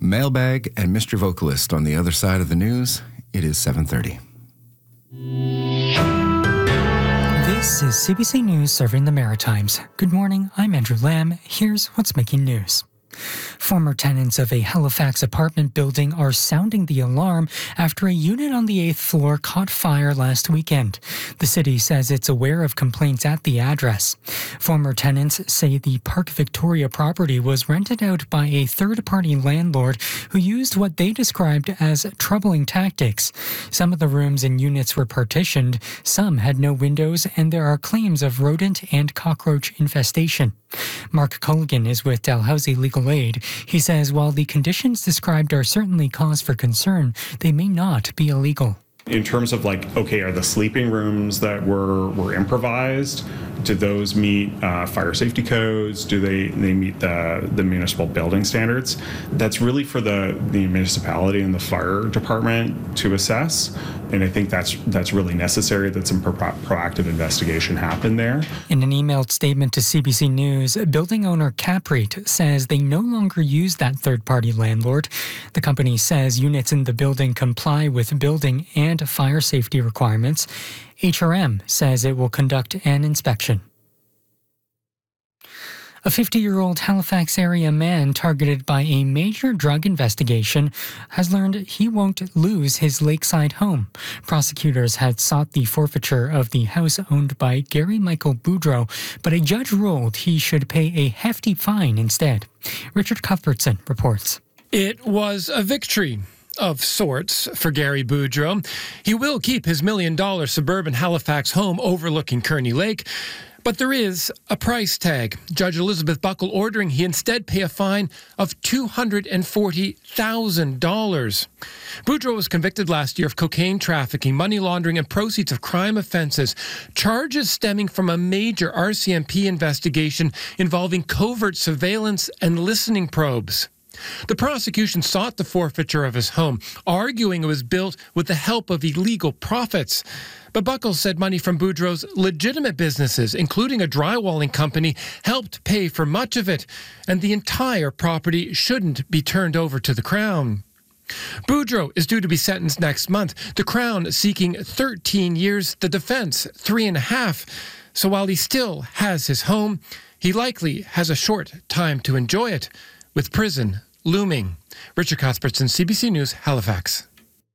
Mailbag and Mr. Vocalist on the other side of the news. It is 7:30. This is CBC News serving the Maritimes. Good morning, I'm Andrew Lamb. Here's what's making news. Former tenants of a Halifax apartment building are sounding the alarm after a unit on the 8th floor caught fire last weekend. The city says it's aware of complaints at the address. Former tenants say the Park Victoria property was rented out by a third-party landlord who used what they described as troubling tactics. Some of the rooms and units were partitioned, some had no windows, and there are claims of rodent and cockroach infestation. Mark Culligan is with Dalhousie Legal Aid. He says while the conditions described are certainly cause for concern, they may not be illegal. In terms of are the sleeping rooms that were improvised, do those meet fire safety codes? Do they meet the municipal building standards? That's really for the municipality and the fire department to assess. And I think that's really necessary that some proactive investigation happen there. In an emailed statement to CBC News, building owner Caprete says they no longer use that third-party landlord. The company says units in the building comply with building and fire safety requirements. HRM says it will conduct an inspection. A 50-year-old Halifax area man targeted by a major drug investigation has learned he won't lose his lakeside home. Prosecutors had sought the forfeiture of the house owned by Gary Michael Boudreau, but a judge ruled he should pay a hefty fine instead. Richard Cuthbertson reports. It was a victory of sorts for Gary Boudreau. He will keep his $1 million suburban Halifax home overlooking Kearney Lake, but there is a price tag. Judge Elizabeth Buckle ordering he instead pay a fine of $240,000. Boudreau was convicted last year of cocaine trafficking, money laundering, and proceeds of crime offences, charges stemming from a major RCMP investigation involving covert surveillance and listening probes. The prosecution sought the forfeiture of his home, arguing it was built with the help of illegal profits. But Buckles said money from Boudreau's legitimate businesses, including a drywalling company, helped pay for much of it, and the entire property shouldn't be turned over to the Crown. Boudreau is due to be sentenced next month, the Crown seeking 13 years, the defence 3.5. So while he still has his home, he likely has a short time to enjoy it, with prison looming. Richard Cuthbertson, CBC News, Halifax.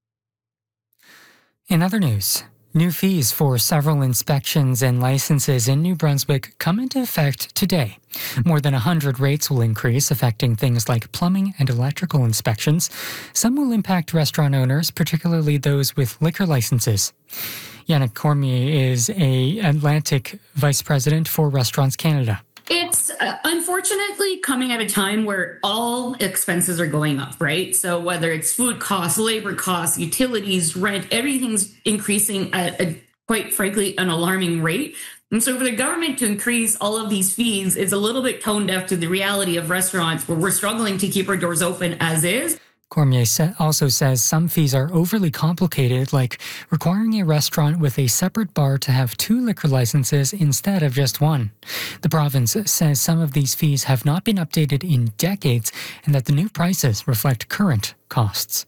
In other news, new fees for several inspections and licenses in New Brunswick come into effect today. More than 100 rates will increase, affecting things like plumbing and electrical inspections. Some will impact restaurant owners, particularly those with liquor licenses. Yannick Cormier is a Atlantic Vice President for Restaurants Canada. It's unfortunately coming at a time where all expenses are going up, right? So whether it's food costs, labor costs, utilities, rent, everything's increasing at quite frankly, an alarming rate. And so for the government to increase all of these fees is a little bit tone deaf to the reality of restaurants where we're struggling to keep our doors open as is. Cormier also says some fees are overly complicated, like requiring a restaurant with a separate bar to have 2 liquor licenses instead of just 1. The province says some of these fees have not been updated in decades and that the new prices reflect current costs.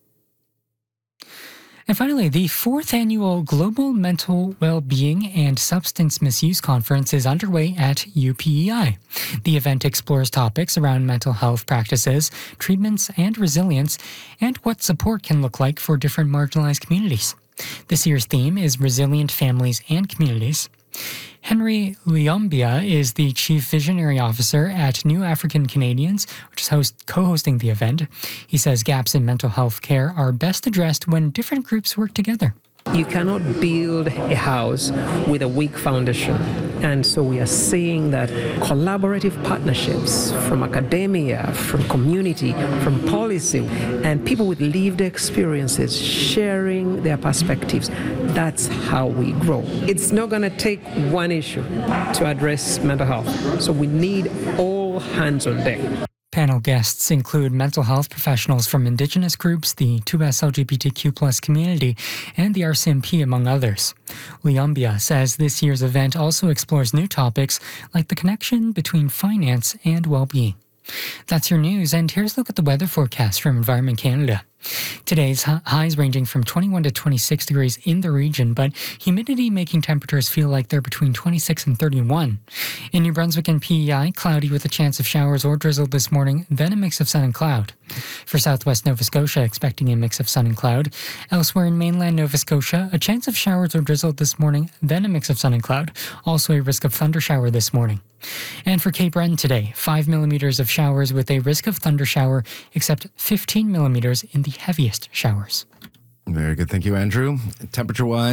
And finally, the 4th annual Global Mental Wellbeing and Substance Misuse Conference is underway at UPEI. The event explores topics around mental health practices, treatments, and resilience, and what support can look like for different marginalized communities. This year's theme is Resilient Families and Communities. Henry Liambia is the Chief Visionary Officer at New African Canadians, which is co-hosting the event. He says gaps in mental health care are best addressed when different groups work together. You cannot build a house with a weak foundation. And so we are seeing that collaborative partnerships from academia, from community, from policy, and people with lived experiences sharing their perspectives, that's how we grow. It's not going to take one issue to address mental health. So we need all hands on deck. Panel guests include mental health professionals from Indigenous groups, the 2S LGBTQ+ community, and the RCMP, among others. Liambia says this year's event also explores new topics like the connection between finance and well-being. That's your news, and here's a look at the weather forecast from Environment Canada. Today's highs ranging from 21 to 26 degrees in the region, but humidity making temperatures feel like they're between 26 and 31. In New Brunswick and PEI, cloudy with a chance of showers or drizzle this morning, then a mix of sun and cloud. For southwest Nova Scotia, expecting a mix of sun and cloud. Elsewhere in mainland Nova Scotia, a chance of showers or drizzle this morning, then a mix of sun and cloud. Also a risk of thunder shower this morning. And for Cape Breton today, 5 millimeters of showers with a risk of thunder shower, except 15 millimeters in the heaviest showers. Very good. Thank you, Andrew. Temperature-wise,